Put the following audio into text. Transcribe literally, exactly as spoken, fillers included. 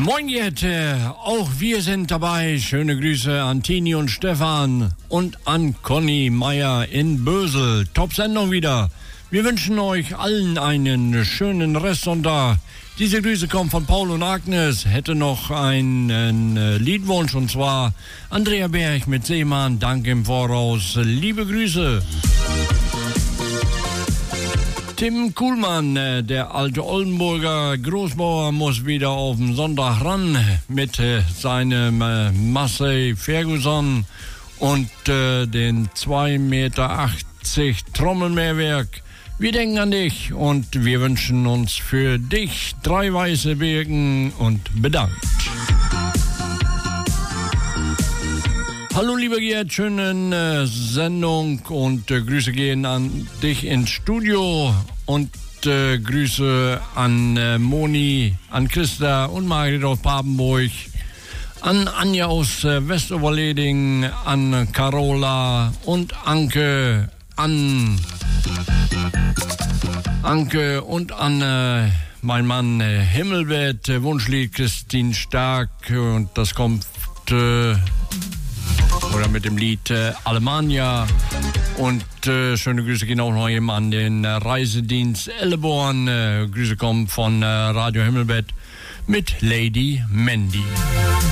Moin Gerd, auch wir sind dabei. Schöne Grüße an Tini und Stefan und an Conny Meier in Bösel. Top-Sendung wieder. Wir wünschen euch allen einen schönen Restsonntag. Diese Grüße kommen von Paul und Agnes. Hätte noch einen äh, Liedwunsch, und zwar Andrea Berg mit Seemann. Danke im Voraus. Liebe Grüße. Tim Kuhlmann, äh, der alte Oldenburger Großbauer, muss wieder auf den Sonntag ran mit äh, seinem äh, Massey Ferguson und äh, den zwei Meter achtzig Trommelmehrwerk. Wir denken an dich und wir wünschen uns für dich drei weiße Birken und bedankt. Hallo lieber Gerd, schönen äh, Sendung und äh, Grüße gehen an dich ins Studio und äh, Grüße an äh, Moni, an Christa und Margret aus Papenburg, an Anja aus äh, Westoverleding, an Carola und Anke, an Anke und an äh, mein Mann äh, Himmelbett, äh, Wunschlied Christine Stark, und das kommt äh, oder mit dem Lied äh, Alemannia. Und äh, schöne Grüße gehen auch noch eben an den äh, Reisedienst Elleborn. Äh, Grüße kommen von äh, Radio Himmelbett mit Lady Mandy.